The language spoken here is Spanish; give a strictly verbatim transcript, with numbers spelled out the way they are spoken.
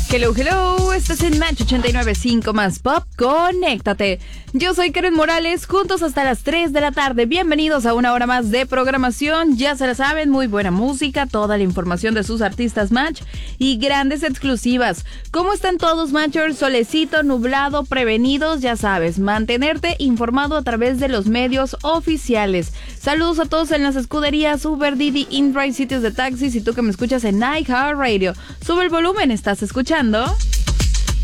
Hello, hello, estás en Match ochenta y nueve punto cinco más Pop, conéctate. Yo soy Karen Morales, juntos hasta las tres de la tarde. Bienvenidos a una hora más de programación. Ya se la saben, muy buena música, toda la información de sus artistas Match y grandes exclusivas. ¿Cómo están todos, Matchers? Solecito, nublado, prevenidos, ya sabes, mantenerte informado a través de los medios oficiales. Saludos a todos en las escuderías Uber, Didi, InDrive, sitios de taxis y tú que me escuchas en iHeartRadio. Sube el volumen, estás escuchando